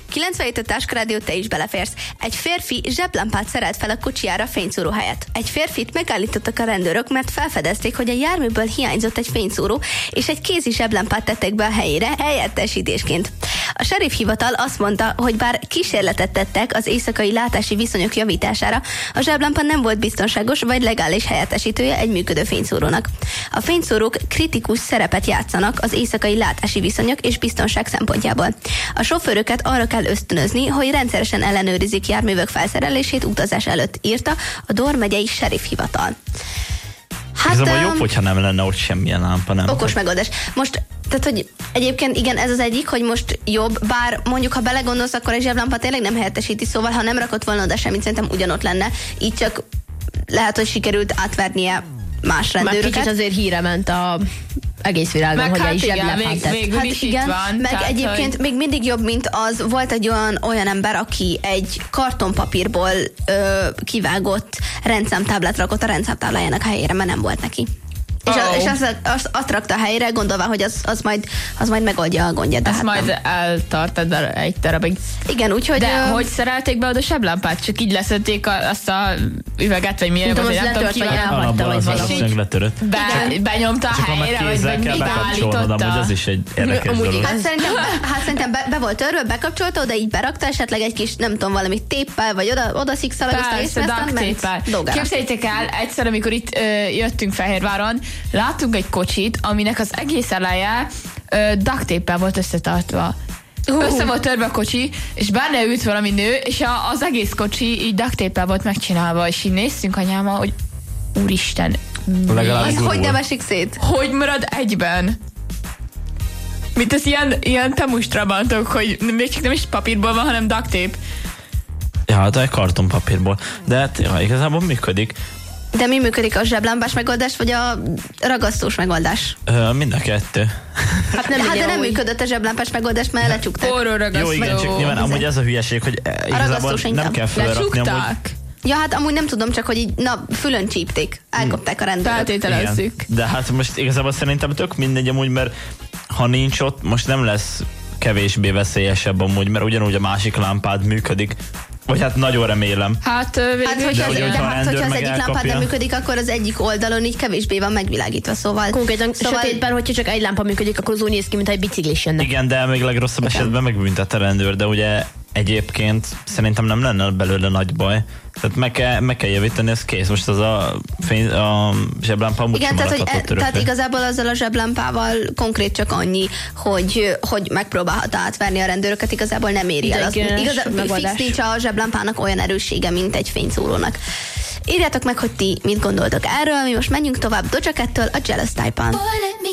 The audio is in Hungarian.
97 Táska Rádió, te is beleférsz. Egy férfi zseblámpát szerelt fel a kocsijára fényszóró helyett. Egy férfit megállítottak a rendőrök, mert felfedezték, hogy a járműből hiányzott egy fényszóró, és egy kézi zseblámpát tettek be a helyére helyettesítésként. A sheriff hivatal azt mondta, hogy bár kísérletet tettek az éjszakai látási viszonyok javítására, a zseblámpa nem volt biztonságos vagy legális helyettesítője egy működő fényszórónak. A fényszórók kritikus szerepet játszanak az éjszakai látási viszonyok és biztonság szempontjából. A sofőröket arra kell ösztönözni, hogy rendszeresen ellenőrizik járművek felszerelését utazás előtt, írta a Dor megyei sheriff hivatal. Hát, igazából jobb, hogyha nem lenne ott semmilyen lámpa, nem? Okos megoldás. Most, tehát, hogy egyébként igen, ez az egyik, hogy most jobb, bár mondjuk, ha belegondolsz, akkor egy zseblámpa tényleg nem helyettesíti, szóval ha nem rakott volna oda semmit, szerintem ugyanott lenne. Így csak lehet, hogy sikerült átvernie más rendőröket. Már kicsit azért híre ment a egész világon, hogy egy zseblámpát tett. Hát igen, van, meg tehát, egyébként hogy... még mindig jobb, mint az. Volt egy olyan ember, aki egy kartonpapírból kivágott rendszámtáblát rakott a rendszámtáblájának helyére, mert nem volt neki. És azt rakta a helyére, gondolva, hogy az majd megoldja a gondját. Ez majd eltartad egy darabig. Igen, úgyhogy... De hogy szerelték be oda zseblámpát? Csak így leszedték azt a üveget, vagy milyen volt, nem tudom ki. Valószínűleg letörött. Benyomta a helyére, vagy beállította. Ez is egy érdekes dolog. Hát szerintem be volt törve, bekapcsolta, oda így berakta, esetleg egy kis, nem tudom, valami téppel, vagy oda szikszalagozta, és aztán ment dolgára. Képzeljétek el, egyszer, amikor itt jöttünk Fehérváron, láttunk egy kocsit, aminek az egész eleje duct tape-el volt összetartva. Össze volt törve a kocsi, és benne ült valami nő, és az egész kocsi így duct tape-el volt megcsinálva, és így néztünk anyámmal, hogy úristen, hogy nem esik szét? Hogy marad egyben? Mint az ilyen temustrabantok, hogy még csak nem is papírból van, hanem duct tape. Ja, hát egy kartonpapírból. De hát igazából működik. De mi működik, a zseblámpás megoldás, vagy a ragasztós megoldás? Mind a kettő. De nem működött a zseblámpás megoldás, mert lecsukták. Forró ragasztó. Jó, igen, csak nyilván amúgy ez a hülyeség, hogy igazából nem kell felrakni. Ja, hát amúgy nem tudom, csak hogy így, fülön csípték. Elkapták a rendőrök. Feltételezzük. De hát most igazából szerintem tök mindegy amúgy, mert ha nincs ott, most nem lesz kevésbé veszélyesebb amúgy, mert ugyanúgy a másik lámpád működik. Vagy hát nagyon remélem. Hogyha az egyik lámpád nem működik, akkor az egyik oldalon így kevésbé van megvilágítva, szóval... Konkrétan sötétben, hogyha csak egy lámpa működik, akkor az úgy néz ki, mint egy biciklis jönne. Igen, de még legrosszabb esetben megbüntet a rendőr, de ugye egyébként szerintem nem lenne belőle nagy baj. Tehát meg kell javítani, ez kész. Most az a zseblámpa amúgy sem maradhatott örökre. Tehát igazából azzal a zseblámpával konkrét csak annyi, hogy megpróbálhat átverni a rendőröket, igazából nem éri el. Fix nincs a zseblámpának olyan erőssége, mint egy fényszórónak. Írjátok meg, hogy ti mit gondoltok erről, mi most menjünk tovább Doja Cat-től a Jealous Type-on.